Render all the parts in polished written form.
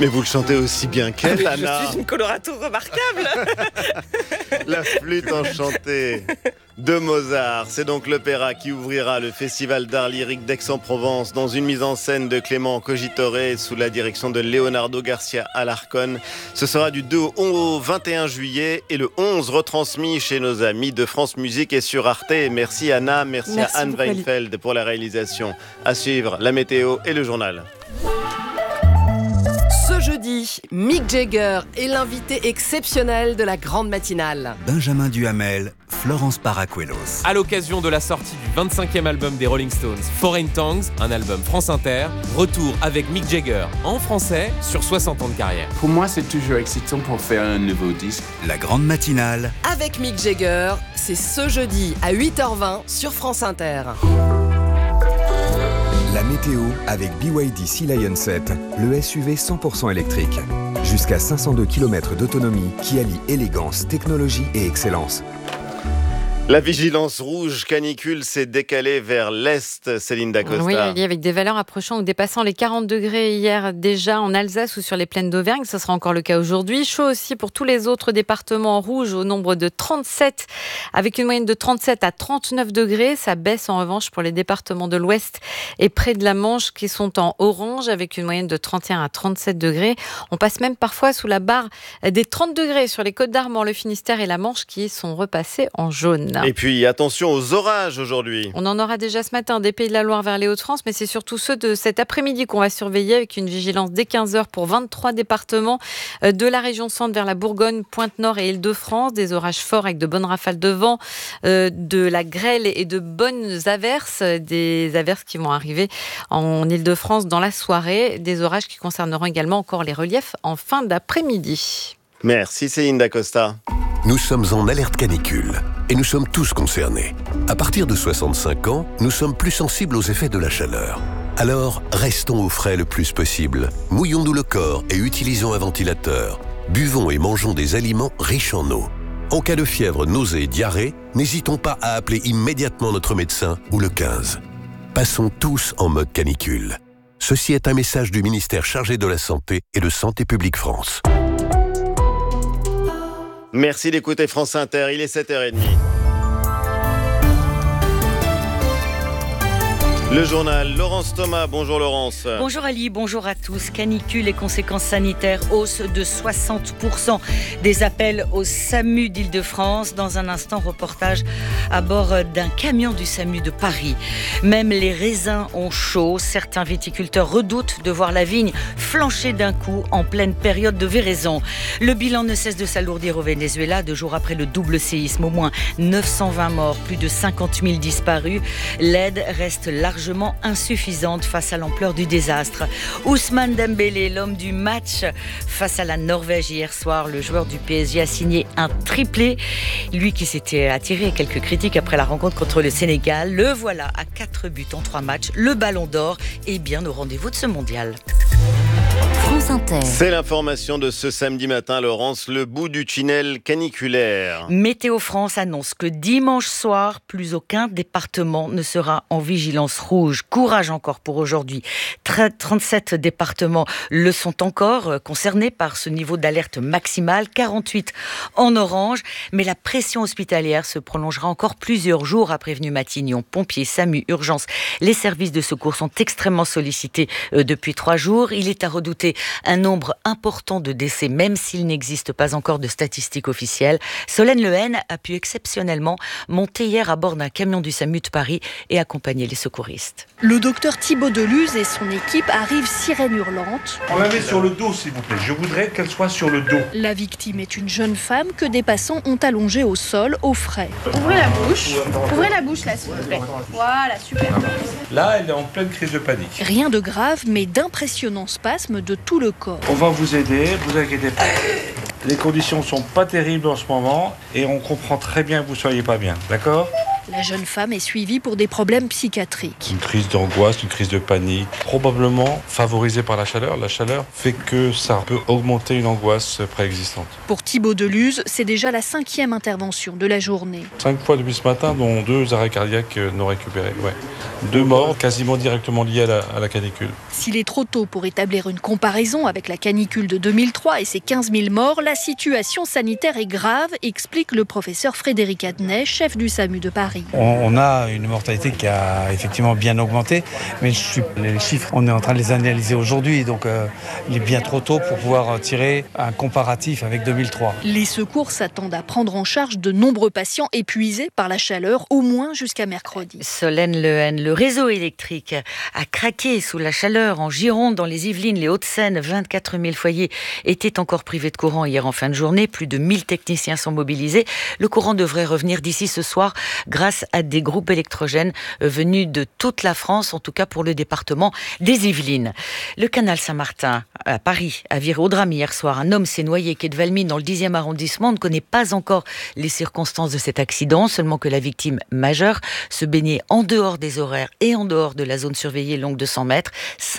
Mais vous le chantez aussi bien qu'elle, Anna. Je suis une colorato remarquable. La flûte enchantée de Mozart. C'est donc l'opéra qui ouvrira le Festival d'art lyrique d'Aix-en-Provence dans une mise en scène de Clément Cogitore sous la direction de Leonardo Garcia Alarcón. Ce sera du 2 au 21 juillet et le 11 retransmis chez nos amis de France Musique et sur Arte. Merci Anna, merci à Anne Weinfeld pour la réalisation. À suivre, la météo et le journal. Ce jeudi, Mick Jagger est l'invité exceptionnel de la grande matinale. Benjamin Duhamel, Florence Paracuelos. À l'occasion de la sortie du 25e album des Rolling Stones, Foreign Tongues, un album France Inter, retour avec Mick Jagger en français sur 60 ans de carrière. Pour moi, c'est toujours excitant pour faire un nouveau disque. La grande matinale. Avec Mick Jagger, c'est ce jeudi à 8h20 sur France Inter. La météo avec BYD Sea Lion 7, le SUV 100% électrique. Jusqu'à 502 km d'autonomie qui allie élégance, technologie et excellence. La vigilance rouge canicule s'est décalée vers l'est, Céline Dacosta. Oui, avec des valeurs approchant ou dépassant les 40 degrés hier déjà en Alsace ou sur les plaines d'Auvergne. Ce sera encore le cas aujourd'hui. Chaud aussi pour tous les autres départements rouges au nombre de 37, avec une moyenne de 37 à 39 degrés. Ça baisse en revanche pour les départements de l'Ouest et près de la Manche qui sont en orange avec une moyenne de 31 à 37 degrés. On passe même parfois sous la barre des 30 degrés sur les Côtes d'Armor, le Finistère et la Manche qui sont repassés en jaune. Et puis attention aux orages aujourd'hui. On en aura déjà ce matin des Pays de la Loire vers les Hauts-de-France, mais c'est surtout ceux de cet après-midi qu'on va surveiller avec une vigilance dès 15h pour 23 départements de la région centre vers la Bourgogne, Pointe-Nord et Île-de-France. Des orages forts avec de bonnes rafales de vent, de la grêle et de bonnes averses. Des averses qui vont arriver en Île-de-France dans la soirée. Des orages qui concerneront également encore les reliefs en fin d'après-midi. Merci Céline Dacosta. Nous sommes en alerte canicule et nous sommes tous concernés. À partir de 65 ans, nous sommes plus sensibles aux effets de la chaleur. Alors, restons au frais le plus possible. Mouillons-nous le corps et utilisons un ventilateur. Buvons et mangeons des aliments riches en eau. En cas de fièvre, nausée et diarrhée, n'hésitons pas à appeler immédiatement notre médecin ou le 15. Passons tous en mode canicule. Ceci est un message du ministère chargé de la Santé et de Santé publique France. Merci d'écouter France Inter, il est 7h30. Le journal, Laurence Thomas. Bonjour Laurence. Bonjour Ali, bonjour à tous. Canicule et conséquences sanitaires, hausse de 60%. Des appels au SAMU d'Île-de-France. Dans un instant, reportage à bord d'un camion du SAMU de Paris. Même les raisins ont chaud. Certains viticulteurs redoutent de voir la vigne flancher d'un coup en pleine période de véraison. Le bilan ne cesse de s'alourdir au Venezuela. 2 jours après le double séisme, au moins 920 morts, plus de 50 000 disparus. L'aide reste largement insuffisante face à l'ampleur du désastre. Ousmane Dembélé, l'homme du match face à la Norvège hier soir, le joueur du PSG a signé un triplé. Lui qui s'était attiré quelques critiques après la rencontre contre le Sénégal, le voilà à 4 buts en 3 matchs, le ballon d'or et bien au rendez-vous de ce mondial. France Inter. C'est l'information de ce samedi matin, Laurence, le bout du tunnel caniculaire. Météo France annonce que dimanche soir, plus aucun département ne sera en vigilance rouge. Courage encore pour aujourd'hui. 37 départements le sont encore concernés par ce niveau d'alerte maximale, 48 en orange, mais la pression hospitalière se prolongera encore plusieurs jours, a prévenu Matignon. Pompiers, SAMU, urgences, les services de secours sont extrêmement sollicités depuis 3 jours. Il est à redouter un nombre important de décès, même s'il n'existe pas encore de statistiques officielles. Solène Lehen a pu exceptionnellement monter hier à bord d'un camion du SAMU de Paris et accompagner les secouristes. Le docteur Thibaut Deluz et son équipe arrivent sirène hurlante. On la met sur le dos, s'il vous plaît. Je voudrais qu'elle soit sur le dos. La victime est une jeune femme que des passants ont allongée au sol, au frais. Ouvrez la bouche. Ouvrez la bouche, là, s'il vous plaît. Voilà, super. Là, elle est en pleine crise de panique. Rien de grave, mais d'impressionnants spasmes de tout le corps. On va vous aider, vous inquiétez pas. Les conditions sont pas terribles en ce moment et on comprend très bien que vous soyez pas bien, d'accord ? La jeune femme est suivie pour des problèmes psychiatriques. Une crise d'angoisse, une crise de panique, probablement favorisée par la chaleur. La chaleur fait que ça peut augmenter une angoisse préexistante. Pour Thibaut Deluse, c'est déjà la 5e intervention de la journée. 5 fois depuis ce matin, dont 2 arrêts cardiaques non récupérés. 2 morts quasiment directement liés à la canicule. S'il est trop tôt pour établir une comparaison avec la canicule de 2003 et ses 15 000 morts, la situation sanitaire est grave, explique le professeur Frédéric Adnet, chef du SAMU de Paris. On a une mortalité qui a effectivement bien augmenté, mais les chiffres, on est en train de les analyser aujourd'hui, donc il est bien trop tôt pour pouvoir tirer un comparatif avec 2003. Les secours s'attendent à prendre en charge de nombreux patients épuisés par la chaleur, au moins jusqu'à mercredi. Solène Lehen, le réseau électrique a craqué sous la chaleur en Gironde, dans les Yvelines, les Hauts-de-Seine. 24 000 foyers étaient encore privés de courant hier en fin de journée. Plus de 1000 techniciens sont mobilisés. Le courant devrait revenir d'ici ce soir grâce à des groupes électrogènes venus de toute la France, en tout cas pour le département des Yvelines. Le canal Saint-Martin à Paris a viré au drame hier soir. Un homme s'est noyé quai de Valmy dans le 10e arrondissement. On ne connaît pas encore les circonstances de cet accident, seulement que la victime majeure se baignait en dehors des horaires et en dehors de la zone surveillée longue de 100 mètres.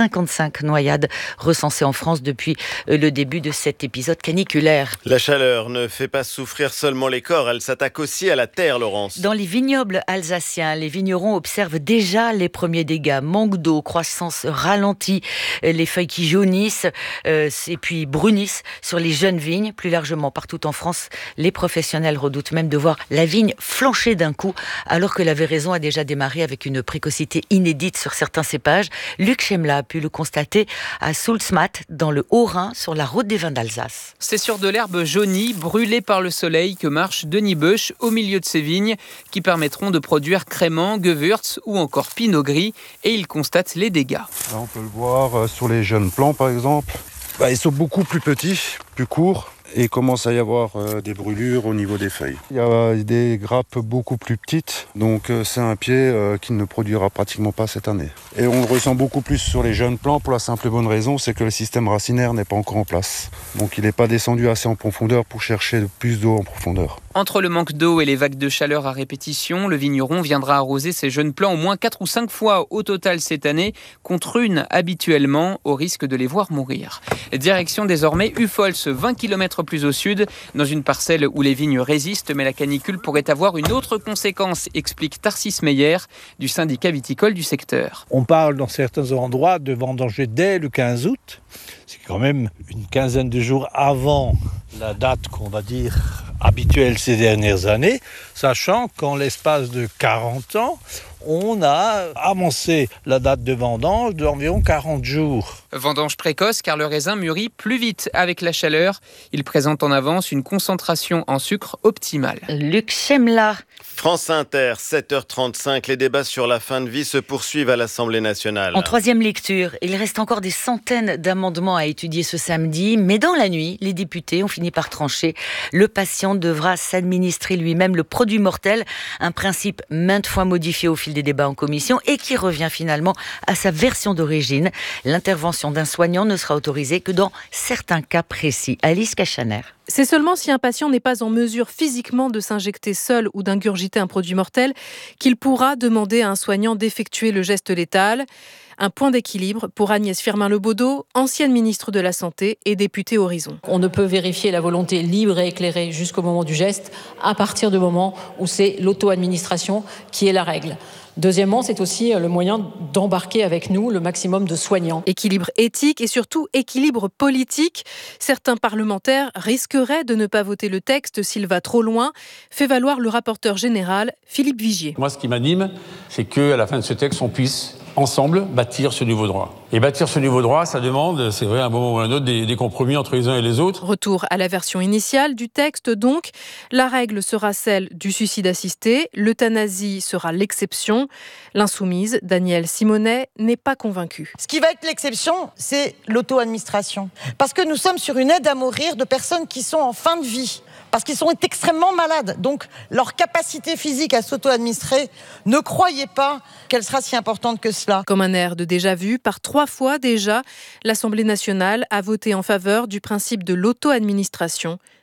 55 noyades recensées en France depuis le début de cet épisode caniculaire. La chaleur ne fait pas souffrir seulement les corps, elle s'attaque aussi à la terre, Laurence. Dans les vignobles alsaciens, les vignerons observent déjà les premiers dégâts. Manque d'eau, croissance ralentie, les feuilles qui jaunissent et puis brunissent sur les jeunes vignes. Plus largement, partout en France, les professionnels redoutent même de voir la vigne flancher d'un coup, alors que la véraison a déjà démarré avec une précocité inédite sur certains cépages. Luc Chemla a pu le constater à Soulsmat, dans le Haut-Rhin, sur la route des vins d'Alsace. C'est sur de l'herbe jaunie, brûlée par le soleil, que marche Denis Beuch au milieu de ses vignes, qui permettront de produire crément, gewürz ou encore pinot gris, et il constate les dégâts. Là, on peut le voir sur les jeunes plants, par exemple. Ils sont beaucoup plus petits, plus courts. Et il commence à y avoir des brûlures au niveau des feuilles. Il y a des grappes beaucoup plus petites, donc c'est un pied qui ne produira pratiquement pas cette année. Et on le ressent beaucoup plus sur les jeunes plants pour la simple et bonne raison, c'est que le système racinaire n'est pas encore en place. Donc il n'est pas descendu assez en profondeur pour chercher plus d'eau en profondeur. Entre le manque d'eau et les vagues de chaleur à répétition, le vigneron viendra arroser ses jeunes plants au moins 4 ou 5 fois au total cette année, contre une habituellement, au risque de les voir mourir. Direction désormais Ufols, 20 km plus au sud, dans une parcelle où les vignes résistent, mais la canicule pourrait avoir une autre conséquence, explique Tarsis Meyer du syndicat viticole du secteur. On parle dans certains endroits de vendanger dès le 15 août. C'est quand même une quinzaine de jours avant la date qu'on va dire habituelle ces dernières années, sachant qu'en l'espace de 40 ans, on a avancé la date de vendange d'environ 40 jours. Vendange précoce car le raisin mûrit plus vite avec la chaleur. Il présente en avance une concentration en sucre optimale. Luc Chemla. France Inter, 7h35, les débats sur la fin de vie se poursuivent à l'Assemblée nationale. En 3e lecture, il reste encore des centaines d'amendements à étudier ce samedi, mais dans la nuit, les députés ont fini par trancher. Le patient devra s'administrer lui-même le produit mortel, un principe maintes fois modifié au fil des débats en commission et qui revient finalement à sa version d'origine. L'intervention d'un soignant ne sera autorisée que dans certains cas précis. Alice Cachaner. C'est seulement si un patient n'est pas en mesure physiquement de s'injecter seul ou d'ingurgiter un produit mortel qu'il pourra demander à un soignant d'effectuer le geste létal. Un point d'équilibre pour Agnès Firmin-Lebaudot, ancienne ministre de la Santé et députée Horizon. On ne peut vérifier la volonté libre et éclairée jusqu'au moment du geste à partir du moment où c'est l'auto-administration qui est la règle. Deuxièmement, c'est aussi le moyen d'embarquer avec nous le maximum de soignants. Équilibre éthique et surtout équilibre politique. Certains parlementaires risqueraient de ne pas voter le texte s'il va trop loin, fait valoir le rapporteur général Philippe Vigier. Moi, ce qui m'anime, c'est qu'à la fin de ce texte, on puisse ensemble bâtir ce nouveau droit. Et bâtir ce nouveau droit, ça demande, c'est vrai, à un moment ou à un autre, des compromis entre les uns et les autres. Retour à la version initiale du texte, donc. La règle sera celle du suicide assisté, l'euthanasie sera l'exception. L'insoumise, Danielle Simonet, n'est pas convaincue. Ce qui va être l'exception, c'est l'auto-administration. Parce que nous sommes sur une aide à mourir de personnes qui sont en fin de vie. Parce qu'ils sont extrêmement malades. Donc, leur capacité physique à s'auto-administrer, ne croyez pas qu'elle sera si importante que cela. Comme un air de déjà-vu, par 3 fois déjà, l'Assemblée nationale a voté en faveur du principe de l'auto-administration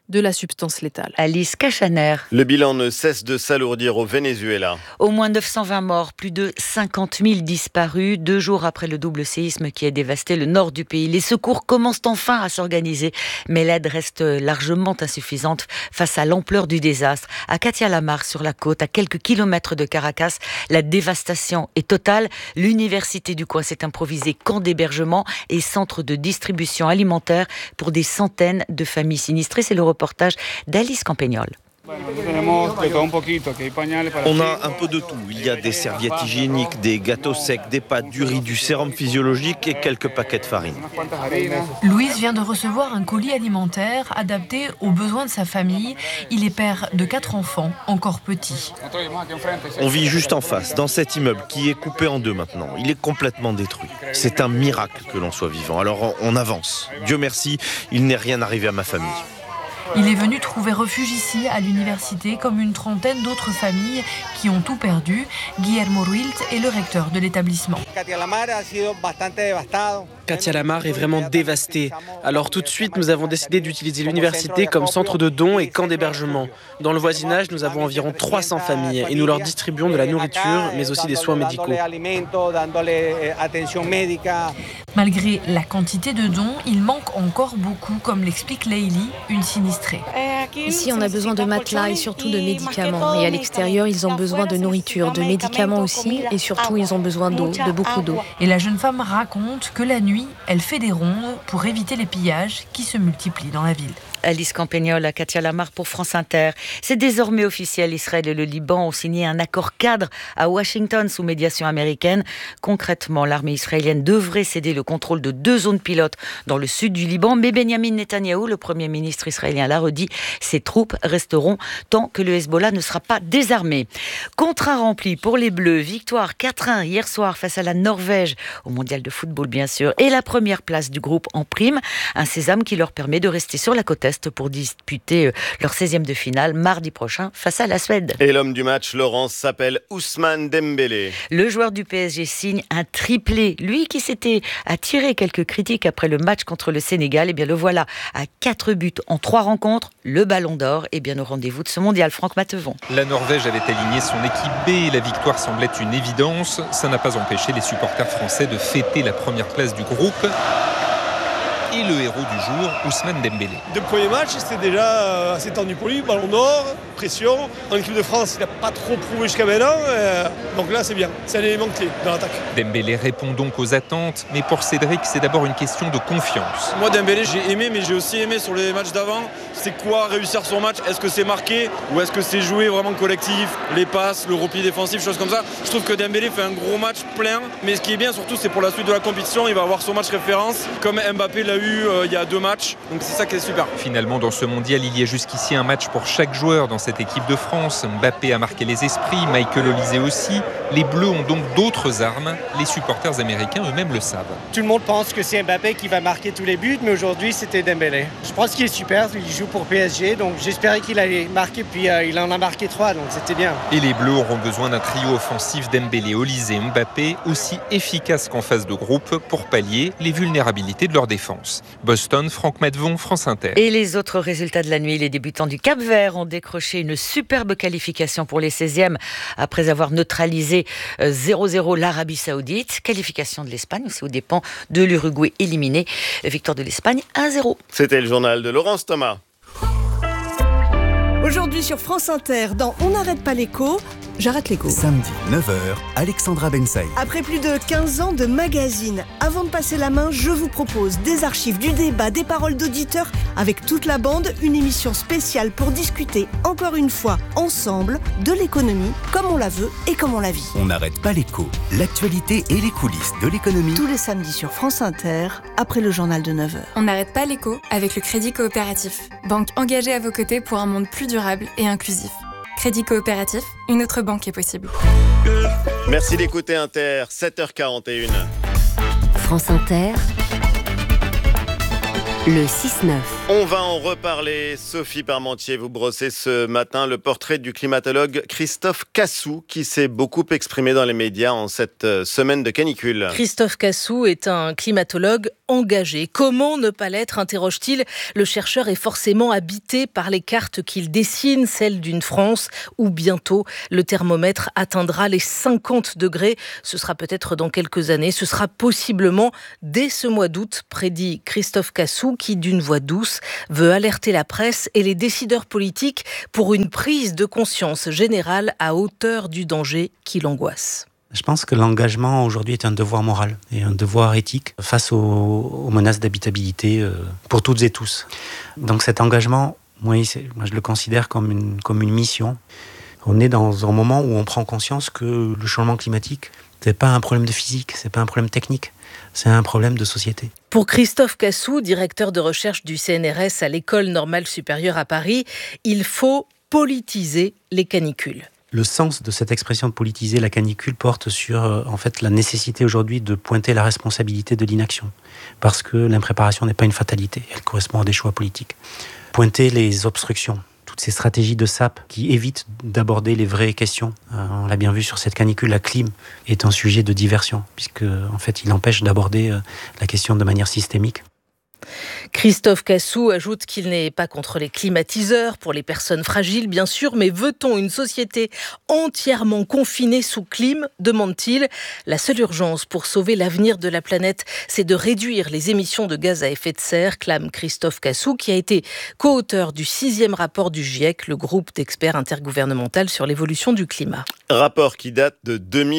de la substance létale. Alice Cachaner. Le bilan ne cesse de s'alourdir au Venezuela. Au moins 920 morts, plus de 50 000 disparus, 2 jours après le double séisme qui a dévasté le nord du pays. Les secours commencent enfin à s'organiser, mais l'aide reste largement insuffisante face à l'ampleur du désastre. À Catia-la-Mar, sur la côte, à quelques kilomètres de Caracas, la dévastation est totale. L'université du coin s'est improvisée camp d'hébergement et centre de distribution alimentaire pour des centaines de familles sinistrées. C'est le reportage d'Alice Campagnol. On a un peu de tout. Il y a des serviettes hygiéniques, des gâteaux secs, des pâtes, du riz, du sérum physiologique et quelques paquets de farine. Louise vient de recevoir un colis alimentaire adapté aux besoins de sa famille. Il est père de 4 enfants, encore petits. On vit juste en face, dans cet immeuble qui est coupé en 2 maintenant. Il est complètement détruit. C'est un miracle que l'on soit vivant. Alors on avance. Dieu merci, il n'est rien arrivé à ma famille. Il est venu trouver refuge ici, à l'université, comme une trentaine d'autres familles qui ont tout perdu. Guillermo Ruilt est le recteur de l'établissement. Catia-la-Mar est vraiment dévastée. Alors tout de suite, nous avons décidé d'utiliser l'université comme centre de dons et camp d'hébergement. Dans le voisinage, nous avons environ 300 familles et nous leur distribuons de la nourriture, mais aussi des soins médicaux. Malgré la quantité de dons, il manque encore beaucoup, comme l'explique Leili, une sinistrée. Ici, on a besoin de matelas et surtout de médicaments. Et à l'extérieur, ils ont besoin de nourriture, de médicaments aussi. Et surtout, ils ont besoin d'eau, de beaucoup d'eau. Et la jeune femme raconte que la nuit, elle fait des rondes pour éviter les pillages qui se multiplient dans la ville. Alice Campagnol à Catia-la-Mar pour France Inter. C'est désormais officiel, Israël et le Liban ont signé un accord cadre à Washington sous médiation américaine. Concrètement, l'armée israélienne devrait céder le contrôle de 2 zones pilotes dans le sud du Liban. Mais Benjamin Netanyahou, le Premier ministre israélien, l'a redit, ces troupes resteront tant que le Hezbollah ne sera pas désarmé. Contrat rempli pour les Bleus. Victoire 4-1 hier soir face à la Norvège au mondial de football bien sûr. Et la première place du groupe en prime. Un sésame qui leur permet de rester sur la côte est pour disputer leur 16e de finale mardi prochain face à la Suède. Et l'homme du match, Laurence, s'appelle Ousmane Dembélé. Le joueur du PSG signe un triplé. Lui qui s'était attiré quelques critiques après le match contre le Sénégal, eh bien le voilà à 4 buts en 3 rencontres. Le Ballon d'Or est bien au rendez-vous de ce mondial. Franck Matevon. La Norvège avait aligné son équipe B et la victoire semblait une évidence. Ça n'a pas empêché les supporters français de fêter la première place du groupe. Et le héros du jour, Ousmane Dembélé. Le premier match, c'était déjà assez tendu pour lui. Ballon d'Or, pression. En équipe de France, il n'a pas trop prouvé jusqu'à maintenant. Donc là, c'est bien. C'est un élément clé dans l'attaque. Dembélé répond donc aux attentes. Mais pour Cédric, c'est d'abord une question de confiance. Moi, Dembélé, j'ai aimé, mais j'ai aussi aimé sur les matchs d'avant. C'est quoi réussir son match? Est-ce que c'est marqué ou est-ce que c'est joué vraiment collectif? Les passes, le repli défensif, choses comme ça. Je trouve que Dembélé fait un gros match plein. Mais ce qui est bien surtout, c'est pour la suite de la compétition. Il va avoir son match référence, comme Mbappé l'a eu il y a 2 matchs. Donc c'est ça qui est super. Finalement, dans ce mondial, il y a jusqu'ici un match pour chaque joueur dans cette équipe de France. Mbappé a marqué les esprits, Michael Olise aussi. Les Bleus ont donc d'autres armes. Les supporters américains eux-mêmes le savent. Tout le monde pense que c'est Mbappé qui va marquer tous les buts, mais aujourd'hui c'était Dembélé. Je pense qu'il est super, il joue pour PSG, donc j'espérais qu'il allait marquer, puis il en a marqué 3, donc c'était bien. Et les Bleus auront besoin d'un trio offensif Dembélé, Olise et Mbappé, aussi efficace qu'en phase de groupe pour pallier les vulnérabilités de leur défense. Boston, Franck Matevon, France Inter. Et les autres résultats de la nuit, les débutants du Cap-Vert ont décroché une superbe qualification pour les 16e après avoir neutralisé 0-0 l'Arabie Saoudite. Qualification de l'Espagne aussi aux dépens de l'Uruguay éliminé. Victoire de l'Espagne 1-0. C'était le journal de Laurence Thomas. Aujourd'hui sur France Inter, dans On n'arrête pas l'écho, j'arrête l'écho. Samedi, 9h, Alexandra Bensaï. Après plus de 15 ans de magazine, avant de passer la main, je vous propose des archives, du débat, des paroles d'auditeurs, avec toute la bande, une émission spéciale pour discuter, encore une fois, ensemble, de l'économie, comme on la veut et comme on la vit. On n'arrête pas l'écho, l'actualité et les coulisses de l'économie. Tous les samedis sur France Inter, après le journal de 9h. On n'arrête pas l'écho avec le Crédit Coopératif. Banque engagée à vos côtés pour un monde plus durable et inclusif. Crédit Coopératif, une autre banque est possible. Merci d'écouter Inter, 7h41. France Inter, le 6-9. On va en reparler. Sophie Parmentier, vous brossez ce matin le portrait du climatologue Christophe Cassou qui s'est beaucoup exprimé dans les médias en cette semaine de canicule. Christophe Cassou est un climatologue engagé. Comment ne pas l'être, interroge-t-il. Le chercheur est forcément habité par les cartes qu'il dessine, celles d'une France où bientôt le thermomètre atteindra les 50 degrés. Ce sera peut-être dans quelques années, ce sera possiblement dès ce mois d'août, prédit Christophe Cassou, qui d'une voix douce veut alerter la presse et les décideurs politiques pour une prise de conscience générale à hauteur du danger qui l'angoisse. Je pense que l'engagement aujourd'hui est un devoir moral et un devoir éthique face aux menaces d'habitabilité pour toutes et tous. Donc cet engagement, moi je le considère comme une mission. On est dans un moment où on prend conscience que le changement climatique, c'est pas un problème de physique, c'est pas un problème technique, c'est un problème de société. Pour Christophe Cassou, directeur de recherche du CNRS à l'École normale supérieure à Paris, il faut politiser les canicules. Le sens de cette expression de politiser la canicule porte sur en fait la nécessité aujourd'hui de pointer la responsabilité de l'inaction, parce que l'impréparation n'est pas une fatalité, elle correspond à des choix politiques. Pointer les obstructions, toutes ces stratégies de sape qui évitent d'aborder les vraies questions. On l'a bien vu sur cette canicule, la clim est un sujet de diversion, puisque en fait il empêche d'aborder la question de manière systémique. Christophe Cassou ajoute qu'il n'est pas contre les climatiseurs pour les personnes fragiles, bien sûr, mais veut-on une société entièrement confinée sous clim, demande-t-il. La seule urgence pour sauver l'avenir de la planète, c'est de réduire les émissions de gaz à effet de serre, clame Christophe Cassou, qui a été co-auteur du 6e rapport du GIEC, le groupe d'experts intergouvernemental sur l'évolution du climat. Rapport qui date de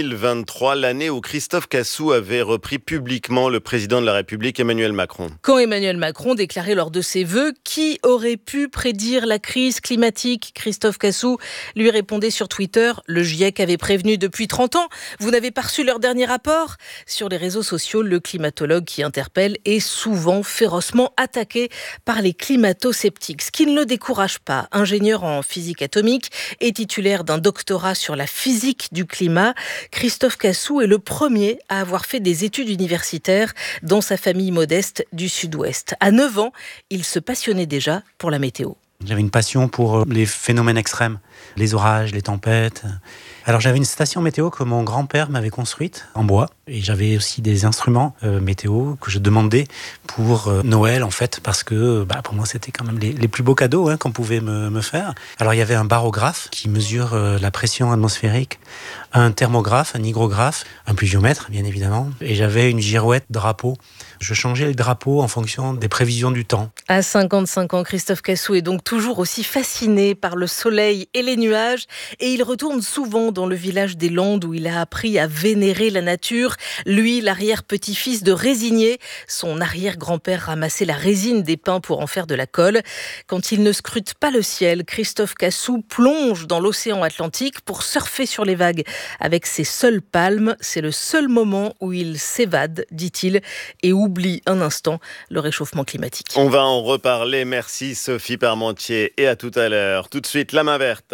2023, l'année où Christophe Cassou avait repris publiquement le président de la République, Emmanuel Macron. Quand Emmanuel Macron déclarait lors de ses vœux « Qui aurait pu prédire la crise climatique ?» Christophe Cassou lui répondait sur Twitter « Le GIEC avait prévenu depuis 30 ans. Vous n'avez pas reçu leur dernier rapport ?» Sur les réseaux sociaux, le climatologue qui interpelle est souvent férocement attaqué par les climato-sceptiques. Ce qui ne le décourage pas. Ingénieur en physique atomique et titulaire d'un doctorat sur la physique du climat, Christophe Cassou est le premier à avoir fait des études universitaires dans sa famille modeste du Sud-Ouest. À 9 ans, il se passionnait déjà pour la météo. J'avais une passion pour les phénomènes extrêmes, les orages, les tempêtes. Alors j'avais une station météo que mon grand-père m'avait construite en bois. Et j'avais aussi des instruments météo que je demandais pour Noël, en fait, parce que pour moi, c'était quand même les plus beaux cadeaux qu'on pouvait me faire. Alors il y avait un barographe qui mesure la pression atmosphérique, un thermographe, un hygrographe, un pluviomètre, bien évidemment. Et j'avais une girouette drapeau. Je changeais les drapeaux en fonction des prévisions du temps. À 55 ans, Christophe Cassou est donc toujours aussi fasciné par le soleil et les nuages. Et il retourne souvent dans le village des Landes où il a appris à vénérer la nature. Lui, l'arrière-petit-fils de résinier, son arrière-grand-père ramassait la résine des pins pour en faire de la colle. Quand il ne scrute pas le ciel, Christophe Cassou plonge dans l'océan Atlantique pour surfer sur les vagues. Avec ses seules palmes, c'est le seul moment où il s'évade, dit-il, et oublie un instant le réchauffement climatique. On va en reparler. Merci Sophie Parmentier et à tout à l'heure. Tout de suite, la main verte.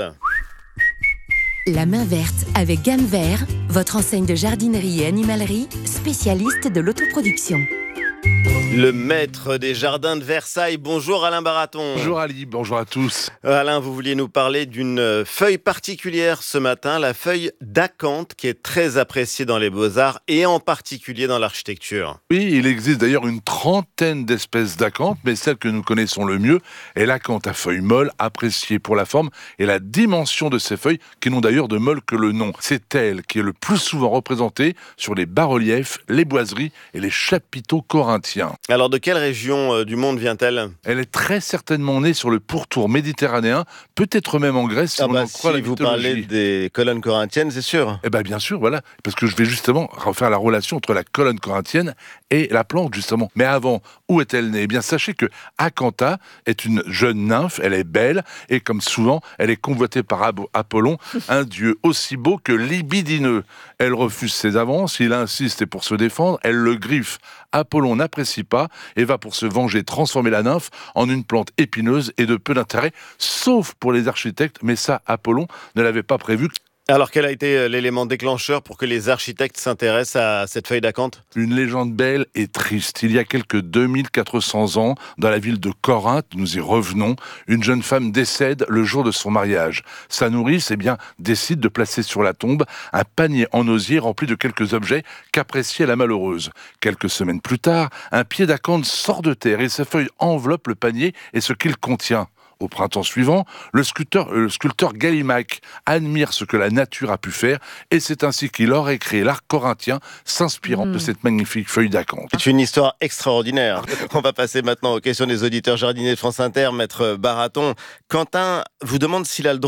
La main verte avec Gamme Vert, votre enseigne de jardinerie et animalerie, spécialiste de l'autoproduction. Le maître des jardins de Versailles. Bonjour Alain Baraton. Bonjour Ali, bonjour à tous. Alain, vous vouliez nous parler d'une feuille particulière ce matin, la feuille d'acanthe qui est très appréciée dans les beaux-arts et en particulier dans l'architecture. Oui, il existe d'ailleurs une trentaine d'espèces d'acanthe, mais celle que nous connaissons le mieux est l'acanthe à feuilles molles, appréciée pour la forme et la dimension de ces feuilles, qui n'ont d'ailleurs de molle que le nom. C'est elle qui est le plus souvent représentée sur les bas-reliefs, les boiseries et les chapiteaux corinthiens. Alors de quelle région du monde vient-elle ? Elle est très certainement née sur le pourtour méditerranéen, peut-être même en Grèce, si on en croit la mythologie. Vous parlez des colonnes corinthiennes, c'est sûr. Eh bien bien sûr, voilà, parce que je vais justement refaire la relation entre la colonne corinthienne et la plante, justement. Mais avant, où est-elle née ? Eh bien, sachez que Acantha est une jeune nymphe, elle est belle, et comme souvent, elle est convoitée par Apollon, un dieu aussi beau que libidineux. Elle refuse ses avances, il insiste et pour se défendre, elle le griffe. Apollon n'apprécie pas et va pour se venger transformer la nymphe en une plante épineuse et de peu d'intérêt, sauf pour les architectes, mais ça, Apollon ne l'avait pas prévu. Alors, quel a été l'élément déclencheur pour que les architectes s'intéressent à cette feuille d'acanthe ? Une légende belle et triste. Il y a quelques 2400 ans, dans la ville de Corinthe, nous y revenons, une jeune femme décède le jour de son mariage. Sa nourrice, décide de placer sur la tombe un panier en osier rempli de quelques objets qu'appréciait la malheureuse. Quelques semaines plus tard, un pied d'acanthe sort de terre et ses feuilles enveloppent le panier et ce qu'il contient. Au printemps suivant, le sculpteur Gallimaque admire ce que la nature a pu faire et c'est ainsi qu'il aurait créé l'art corinthien s'inspirant de cette magnifique feuille d'acanthe. C'est une histoire extraordinaire. On va passer maintenant aux questions des auditeurs jardiniers de France Inter. Maître Baraton, Quentin vous demande s'il a le droit